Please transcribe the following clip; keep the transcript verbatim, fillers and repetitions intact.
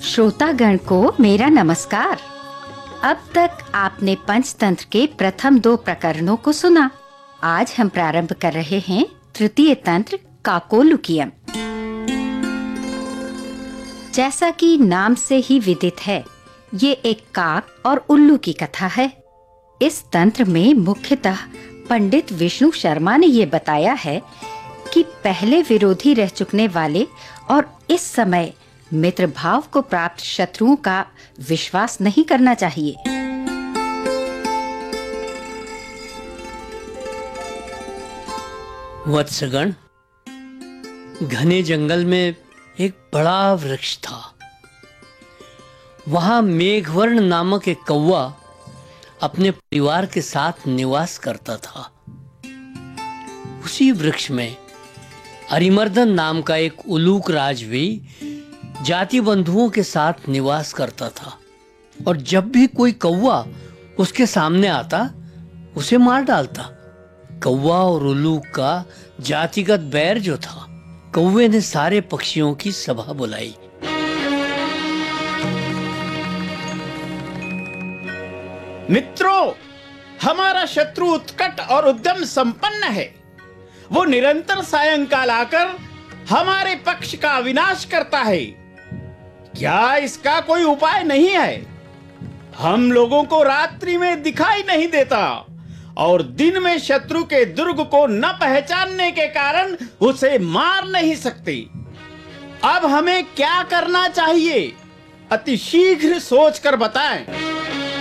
श्रोतागण को मेरा नमस्कार। अब तक आपने पंचतंत्र के प्रथम दो प्रकरणों को सुना। आज हम प्रारंभ कर रहे हैं तृतीय तंत्र काकोलुकियम। जैसा कि नाम से ही विदित है, ये एक काक और उल्लू की कथा है। इस तंत्र में मुख्यतः पंडित विष्णु शर्मा ने ये बताया है कि पहले विरोधी रह चुकने वाले और इस समय मित्र भाव को प्राप्त शत्रुओं का विश्वास नहीं करना चाहिए। वत्सगण, घने जंगल में एक बड़ा वृक्ष था। वहां मेघवर्ण नामक एक कौवा अपने परिवार के साथ निवास करता था। उसी वृक्ष में अरिमर्दन नाम का एक उलूक राज भी जाति बंधुओं के साथ निवास करता था, और जब भी कोई कौवा उसके सामने आता उसे मार डालता। कौवा और उल्लूक का जातिगत बैर जो था, कौवे ने सारे पक्षियों की सभा बुलाई। मित्रों, हमारा शत्रु उत्कट और उद्यम संपन्न है। वो निरंतर सायंकाल आकर हमारे पक्ष का विनाश करता है। क्या इसका कोई उपाय नहीं है? हम लोगों को रात्रि में दिखाई नहीं देता और दिन में शत्रु के दुर्ग को न पहचानने के कारण उसे मार नहीं सकते। अब हमें क्या करना चाहिए? अति शीघ्र सोचकर बताएं।